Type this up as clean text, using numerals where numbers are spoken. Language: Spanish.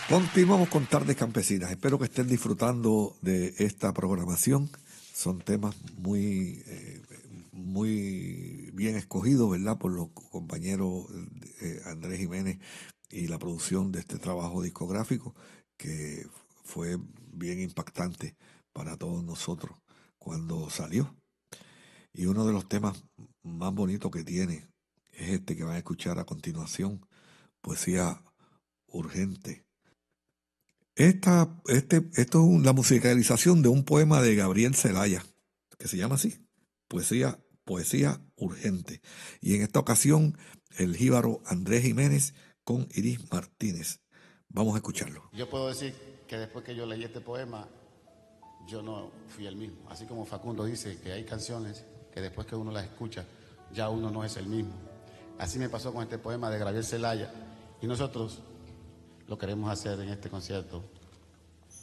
Continuamos con Tardes Campesinas. Espero que estén disfrutando de esta programación. Son temas muy bien escogidos, ¿verdad? Por los compañeros Andrés Jiménez y la producción de este trabajo discográfico que fue bien impactante para todos nosotros cuando salió. Y uno de los temas más bonitos que tiene es este que van a escuchar a continuación, Poesía Urgente. Esto es la musicalización de un poema de Gabriel Celaya, que se llama así, Poesía Urgente. Y en esta ocasión, el jíbaro Andrés Jiménez con Iris Martínez. Vamos a escucharlo. Yo puedo decir que después que yo leí este poema, yo no fui el mismo. Así como Facundo dice que hay canciones que después que uno las escucha, ya uno no es el mismo. Así me pasó con este poema de Gabriel Celaya. Y nosotros lo queremos hacer en este concierto